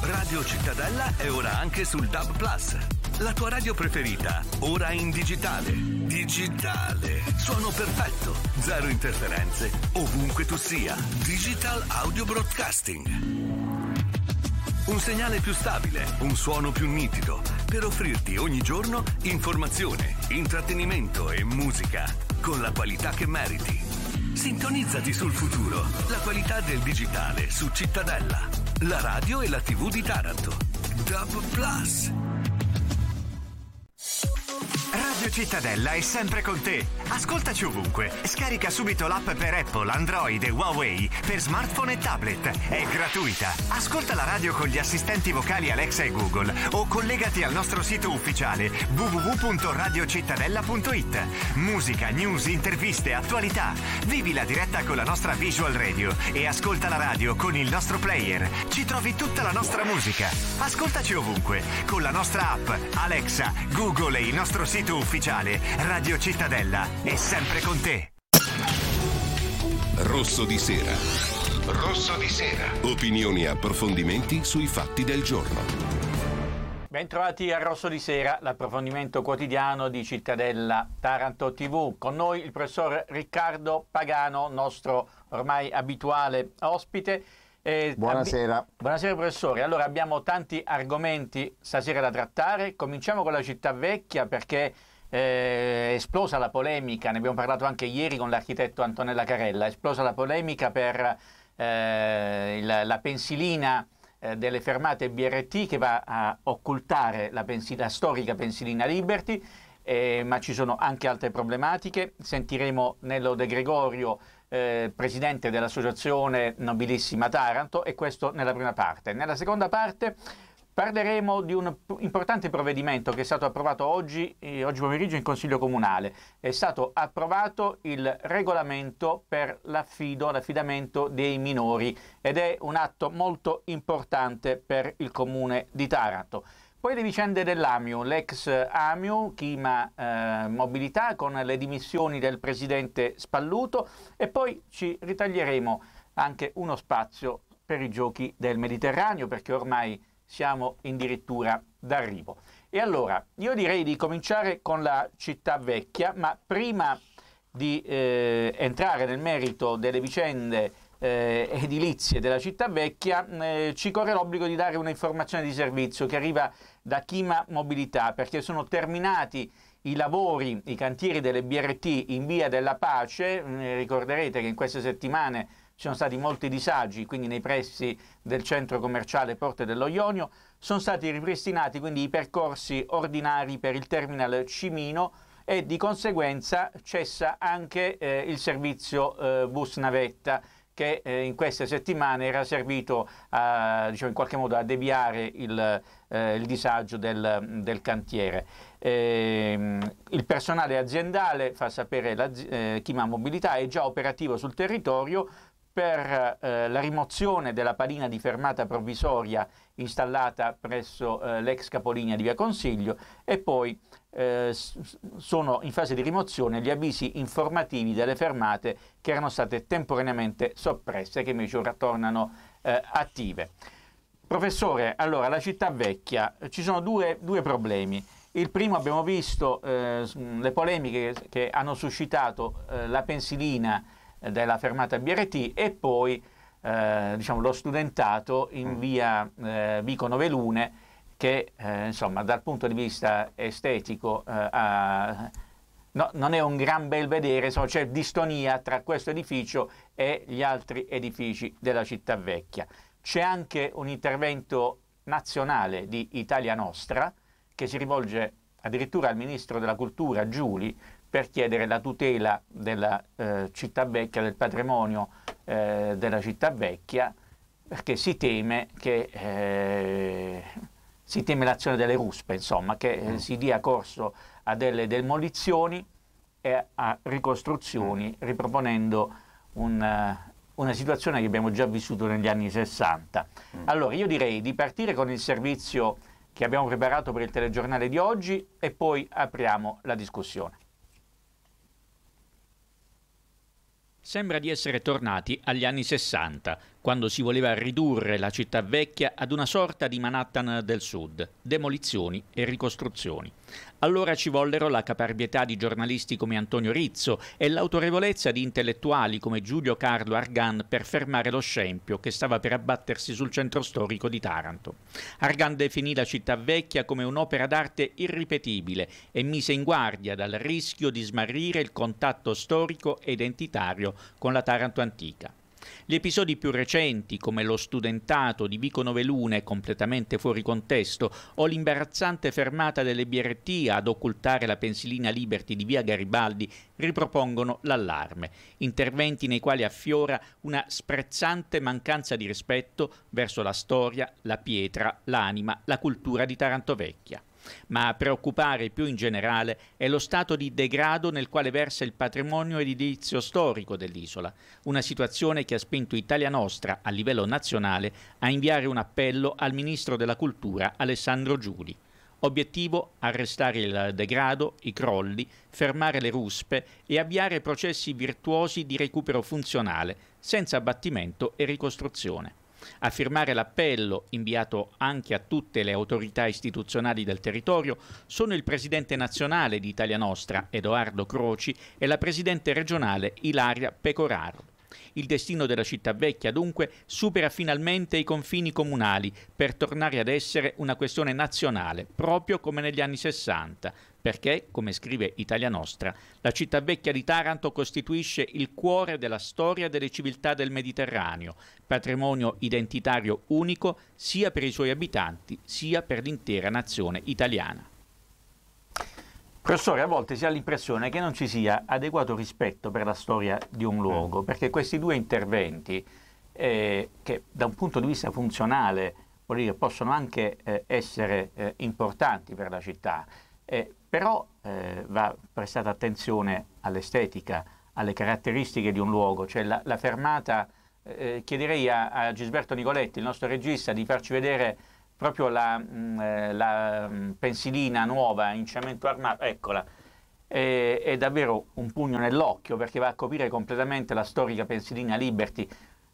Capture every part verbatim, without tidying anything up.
Radio Cittadella è ora anche sul D A B Plus. La tua radio preferita, ora in digitale. Digitale. Suono perfetto. Zero interferenze. Ovunque tu sia. Digital Audio Broadcasting. Un segnale più stabile, un suono più nitido, per offrirti ogni giorno informazione, intrattenimento e musica con la qualità che meriti. Sintonizzati sul futuro, la qualità del digitale su Cittadella, la radio e la tivù di Taranto. D A B Plus. Radio Cittadella è sempre con te. Ascoltaci ovunque. Scarica subito l'app per Apple, Android e Huawei per smartphone e tablet. È gratuita. Ascolta la radio con gli assistenti vocali Alexa e Google o collegati al nostro sito ufficiale w w w punto radio cittadella punto i t. Musica, news, interviste, attualità. Vivi la diretta con la nostra Visual Radio e ascolta la radio con il nostro player. Ci trovi tutta la nostra musica. Ascoltaci ovunque con la nostra app, Alexa, Google e il nostro sito ufficiale. Radio Cittadella è sempre con te. Rosso di sera. Rosso di sera. Opinioni e approfondimenti sui fatti del giorno. Bentrovati a Rosso di Sera, l'approfondimento quotidiano di Cittadella Taranto tivù. Con noi il professor Riccardo Pagano, nostro ormai abituale ospite. Eh, Buonasera. Abbi- Buonasera professore. Allora abbiamo tanti argomenti stasera da trattare. Cominciamo con la città vecchia perché eh, è esplosa la polemica, ne abbiamo parlato anche ieri con l'architetto Antonella Carella, è esplosa la polemica per eh, il, la pensilina eh, delle fermate B R T che va a occultare la, pensil- la storica pensilina Liberty, eh, ma ci sono anche altre problematiche. Sentiremo Nello De Gregorio, Eh, presidente dell'Associazione Nobilissima Taranto, e questo nella prima parte. Nella seconda parte parleremo di un importante provvedimento che è stato approvato oggi, eh, oggi pomeriggio in Consiglio Comunale. È stato approvato il regolamento per l'affido, l'affidamento dei minori ed è un atto molto importante per il Comune di Taranto. Poi le vicende dell'Amiu, l'ex Amiu, Chima eh, Mobilità, con le dimissioni del presidente Spalluto, e poi ci ritaglieremo anche uno spazio per i giochi del Mediterraneo, perché ormai siamo addirittura d'arrivo. E allora, io direi di cominciare con la città vecchia, ma prima di eh, entrare nel merito delle vicende Eh, edilizie della città vecchia, eh, ci corre l'obbligo di dare una informazione di servizio che arriva da Chima Mobilità, perché sono terminati i lavori, i cantieri delle B R T in Via della Pace. Eh, ricorderete che in queste settimane ci sono stati molti disagi, quindi nei pressi del centro commerciale Porte dello Ionio. Sono stati ripristinati quindi i percorsi ordinari per il terminal Cimino e di conseguenza cessa anche eh, il servizio eh, bus navetta, che eh, in queste settimane era servito a, diciamo, in qualche modo a deviare il, eh, il disagio del, del cantiere. Eh, il personale aziendale, fa sapere la, eh, Chima Mobilità, è già operativo sul territorio per eh, la rimozione della palina di fermata provvisoria installata presso eh, l'ex capolinea di Via Consiglio, e poi Eh, sono in fase di rimozione gli avvisi informativi delle fermate che erano state temporaneamente soppresse, che invece ora tornano eh, attive. Professore, allora la città vecchia, ci sono due, due problemi. Il primo, abbiamo visto eh, le polemiche che, che hanno suscitato eh, la pensilina eh, della fermata B R T e poi eh, diciamo, lo studentato in via eh, Vico Novelune, che eh, insomma dal punto di vista estetico eh, ha, no, non è un gran bel vedere, insomma, c'è distonia tra questo edificio e gli altri edifici della città vecchia. C'è anche un intervento nazionale di Italia Nostra che si rivolge addirittura al Ministro della Cultura Giuli per chiedere la tutela della eh, città vecchia, del patrimonio eh, della città vecchia, perché si teme che eh, si teme l'azione delle ruspe, insomma, che eh, si dia corso a delle demolizioni e a ricostruzioni, riproponendo un, uh, una situazione che abbiamo già vissuto negli anni sessanta. Allora, io direi di partire con il servizio che abbiamo preparato per il telegiornale di oggi e poi apriamo la discussione. Sembra di essere tornati agli anni sessanta, quando si voleva ridurre la città vecchia ad una sorta di Manhattan del Sud, demolizioni e ricostruzioni. Allora ci vollero la caparbietà di giornalisti come Antonio Rizzo e l'autorevolezza di intellettuali come Giulio Carlo Argan per fermare lo scempio che stava per abbattersi sul centro storico di Taranto. Argan definì la città vecchia come un'opera d'arte irripetibile e mise in guardia dal rischio di smarrire il contatto storico e identitario con la Taranto antica. Gli episodi più recenti, come lo studentato di Vico Novelune completamente fuori contesto o l'imbarazzante fermata delle B R T ad occultare la pensilina Liberty di via Garibaldi, ripropongono l'allarme, interventi nei quali affiora una sprezzante mancanza di rispetto verso la storia, la pietra, l'anima, la cultura di Taranto Vecchia. Ma a preoccupare più in generale è lo stato di degrado nel quale versa il patrimonio edilizio storico dell'isola, una situazione che ha spinto Italia Nostra a livello nazionale a inviare un appello al Ministro della Cultura Alessandro Giuli. Obiettivo: arrestare il degrado, i crolli, fermare le ruspe e avviare processi virtuosi di recupero funzionale, senza abbattimento e ricostruzione. A firmare l'appello, inviato anche a tutte le autorità istituzionali del territorio, sono il presidente nazionale di Italia Nostra, Edoardo Croci, e la presidente regionale Ilaria Pecoraro. Il destino della città vecchia, dunque, supera finalmente i confini comunali per tornare ad essere una questione nazionale, proprio come negli anni sessanta, perché, come scrive Italia Nostra, la città vecchia di Taranto costituisce il cuore della storia delle civiltà del Mediterraneo, patrimonio identitario unico sia per i suoi abitanti sia per l'intera nazione italiana. Professore, a volte si ha l'impressione che non ci sia adeguato rispetto per la storia di un luogo, perché questi due interventi, eh, che da un punto di vista funzionale vuol dire, possono anche eh, essere eh, importanti per la città, eh, però eh, va prestata attenzione all'estetica, alle caratteristiche di un luogo, cioè la, la fermata, eh, chiederei a, a Gisberto Nicoletti, il nostro regista, di farci vedere proprio la, mh, la mh, pensilina nuova in cemento armato, eccola, è, è davvero un pugno nell'occhio, perché va a coprire completamente la storica pensilina Liberty,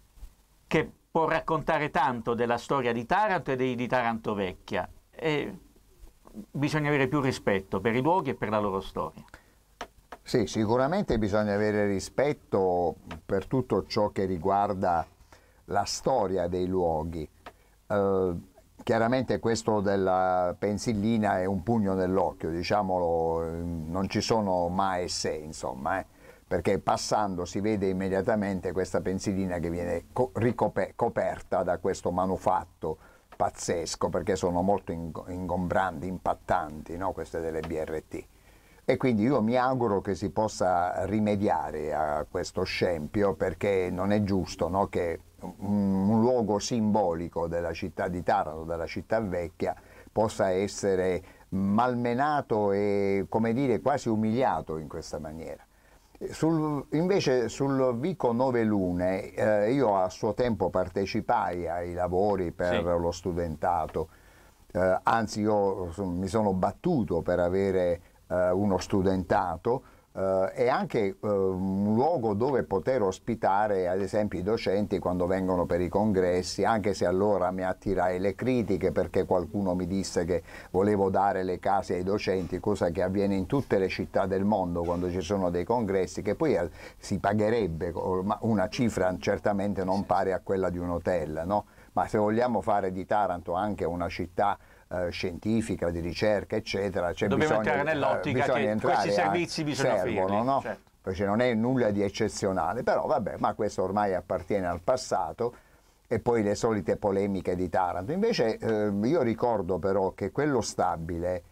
che può raccontare tanto della storia di Taranto e di, di Taranto Vecchia. E bisogna avere più rispetto per i luoghi e per la loro storia. Sì, sicuramente bisogna avere rispetto per tutto ciò che riguarda la storia dei luoghi. Eh, chiaramente questo della pensillina è un pugno nell'occhio, diciamolo, non ci sono ma e se, insomma, eh, perché passando si vede immediatamente questa pensillina che viene co- ricoperta da questo manufatto pazzesco, perché sono molto ingombranti, impattanti, no? Queste delle B R T. E quindi io mi auguro che si possa rimediare a questo scempio, perché non è giusto, no? Che un, un luogo simbolico della città di Taranto, della città vecchia, possa essere malmenato e, come dire, quasi umiliato in questa maniera. Sul, invece sul Vico Novelune eh, io a suo tempo partecipai ai lavori per sì. lo studentato, eh, anzi io mi sono battuto per avere eh, uno studentato eh, e anche eh, un luogo dove poter ospitare ad esempio i docenti quando vengono per i congressi, anche se allora mi attirai le critiche perché qualcuno mi disse che volevo dare le case ai docenti, cosa che avviene in tutte le città del mondo quando ci sono dei congressi, che poi si pagherebbe una cifra certamente non pari a quella di un hotel, no? Ma se vogliamo fare di Taranto anche una città eh, scientifica, di ricerca, eccetera, cioè dobbiamo bisogna, entrare nell'ottica bisogna che entrare, questi servizi bisogna servono, offrirli, no? Certo. Perché non è nulla di eccezionale, però vabbè, ma questo ormai appartiene al passato, e poi le solite polemiche di Taranto. Invece eh, io ricordo però che quello stabile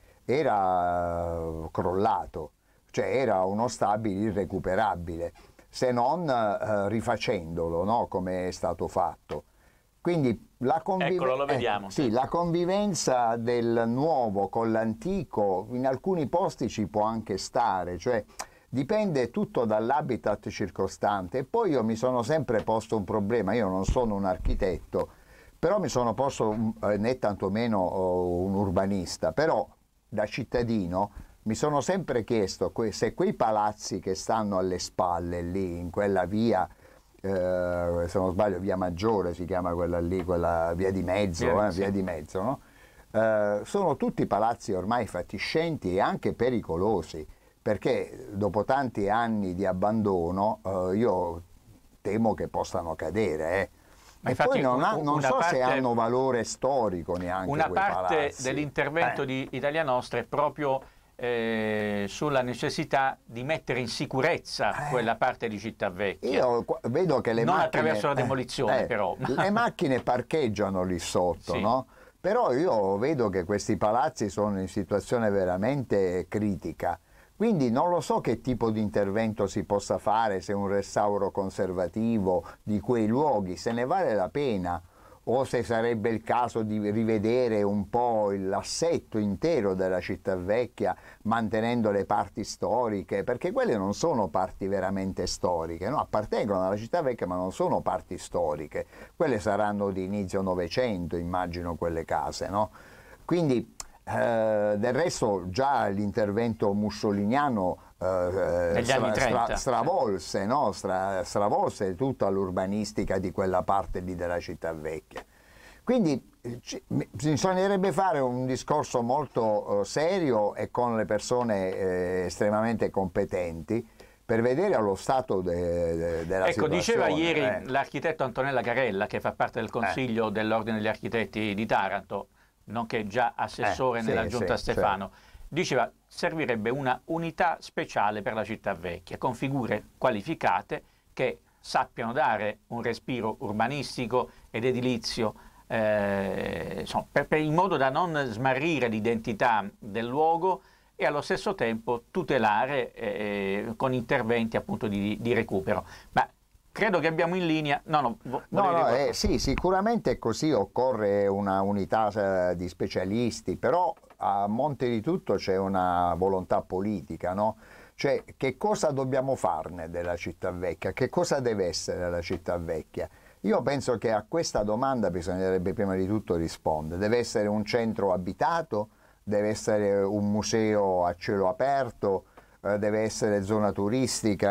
era uh, crollato, cioè era uno stabile irrecuperabile, se non uh, rifacendolo, no? Come è stato fatto. Quindi la, convive- Eccolo, lo vediamo. Eh, sì, la convivenza del nuovo con l'antico in alcuni posti ci può anche stare, cioè dipende tutto dall'habitat circostante. E poi io mi sono sempre posto un problema, io non sono un architetto, però mi sono posto eh, né tantomeno oh, un urbanista, però da cittadino mi sono sempre chiesto que- se quei palazzi che stanno alle spalle lì in quella via eh, se non sbaglio via Maggiore si chiama quella lì, quella via di mezzo, Via, eh, sì. via di mezzo, no? Eh, sono tutti palazzi ormai fatiscenti e anche pericolosi, perché dopo tanti anni di abbandono eh, io temo che possano cadere. Eh. Ma E infatti poi non, ha- un- non una so se parte- hanno valore storico neanche Una quei parte palazzi. dell'intervento Eh. di Italia Nostra è proprio eh, sulla necessità di mettere in sicurezza Eh. quella parte di Cittavecchia. Io qua- vedo che le Non macchine, attraverso la demolizione, eh, però. Le macchine parcheggiano lì sotto, Sì. no? Però io vedo che questi palazzi sono in situazione veramente critica. Quindi non lo so che tipo di intervento si possa fare, se un restauro conservativo di quei luoghi, se ne vale la pena, o se sarebbe il caso di rivedere un po' l'assetto intero della città vecchia, mantenendo le parti storiche, perché quelle non sono parti veramente storiche, no? Appartengono alla città vecchia ma non sono parti storiche, quelle saranno di inizio Novecento, immagino, quelle case, no? Quindi eh, del resto già l'intervento mussoliniano eh, Negli anni trenta. stravolse, no? Stra, stravolse tutta l'urbanistica di quella parte lì della città vecchia. Quindi ci, bisognerebbe fare un discorso molto eh, serio e con le persone eh, estremamente competenti per vedere allo stato de, de, della Ecco, situazione. diceva ieri eh. l'architetto Antonella Carella, che fa parte del Consiglio dell'Ordine degli Architetti di Taranto, nonché già assessore Eh, sì, nella Giunta sì, Stefano, diceva servirebbe una unità speciale per la città vecchia, con figure qualificate che sappiano dare un respiro urbanistico ed edilizio, eh, insomma, per, per, in modo da non smarrire l'identità del luogo e allo stesso tempo tutelare eh, con interventi appunto di, di recupero. Ma credo che abbiamo in linea... No, no, vo- No, volevi no, dire eh, sì, sicuramente è così, occorre una unità eh, di specialisti, però a monte di tutto c'è una volontà politica, no? Cioè, che cosa dobbiamo farne della città vecchia? Che cosa deve essere la città vecchia? Io penso che a questa domanda bisognerebbe prima di tutto rispondere. Deve essere un centro abitato, deve essere un museo a cielo aperto, eh, deve essere zona turistica,